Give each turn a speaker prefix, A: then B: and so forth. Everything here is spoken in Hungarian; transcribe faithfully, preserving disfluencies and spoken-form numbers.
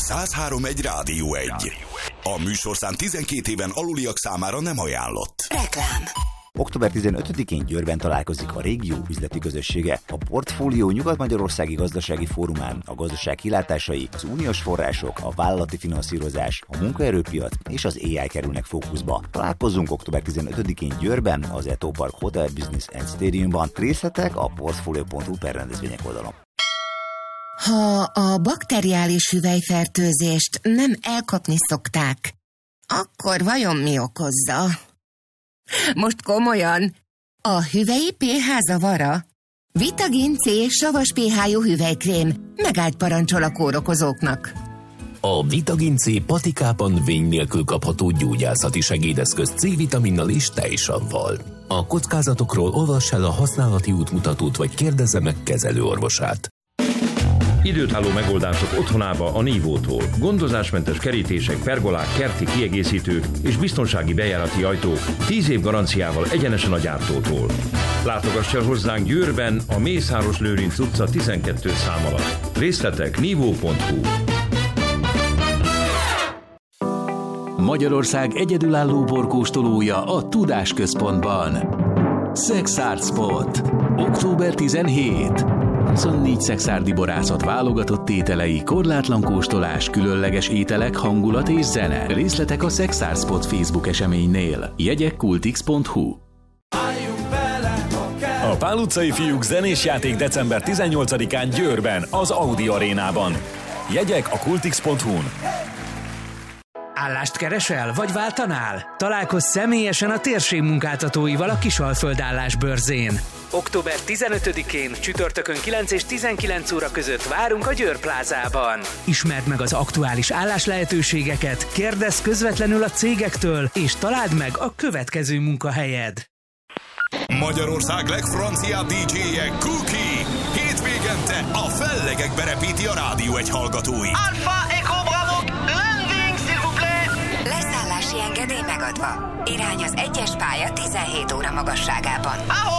A: száz három egy Rádió egy. A műsorszám tizenkét éven aluliak számára nem ajánlott.
B: Reklám.
C: október tizenötödikén Győrben találkozik a régió üzleti közössége. A Portfólió Nyugat-Magyarországi Gazdasági Fórumán a gazdaság kilátásai, az uniós források, a vállalati finanszírozás, a munkaerőpiac és az á i kerülnek fókuszba. Találkozzunk október tizenötödikén Győrben, az Eto Park Hotel Business and Stadiumban. Részletek a portfolio pont hu per rendezvények oldalon.
B: Ha a bakteriális hüvelyfertőzést nem elkapni szokták, akkor vajon mi okozza? Most komolyan, a hüvelyi pé há zavara? Vitagin C savas pé há-jú hüvelykrém megállt parancsol a kórokozóknak.
D: A Vitagin C patikában vény nélkül kapható gyógyászati segédeszköz C-vitaminnal és tejsavval. A kockázatokról olvass el a használati útmutatót, vagy kérdezze meg kezelőorvosát.
E: Időtálló megoldások otthonába a Nívótól. Gondozásmentes kerítések, pergolák, kerti kiegészítők és biztonsági bejárati ajtók tíz év garanciával egyenesen a gyártótól. Látogass el hozzánk Győrben a Mészáros Lőrinc utca tizenkettő szám alatt. Részletek nívó pont hu.
F: Magyarország egyedülálló borkóstolója a Tudásközpontban. Sex Art Spot. október tizenhetedike. huszonnégy szexárdi borászat válogatott ételei, korlátlan kóstolás, különleges ételek, hangulat és zene. Részletek a Sex Art Spot Facebook eseménynél. Jegyek kultix pont hu.
G: A Pál utcai fiúk zenés játék december tizennyolcadikán Győrben, az Audi arénában. Jegyek a kultix pont hu-n.
H: Állást keresel, vagy váltanál? Találkozz személyesen a térség munkáltatóival a Kisalföld állásbörzén. október tizenötödikén csütörtökön kilenc és tizenkilenc óra között várunk a Győr plázában. Ismerd meg az aktuális álláslehetőségeket, kérdezz közvetlenül a cégektől, és találd meg a következő munkahelyed.
A: Magyarország legfranciább dé dzséje Cookie. Hétvégente a fellegekbe repíti a Rádió egy hallgatói.
I: Alpha Echo Bravo, landing, s'il vous plaît!
B: Leszállási engedély megadva. Irány az egyes pálya tizenhét óra magasságában.
I: Ahol!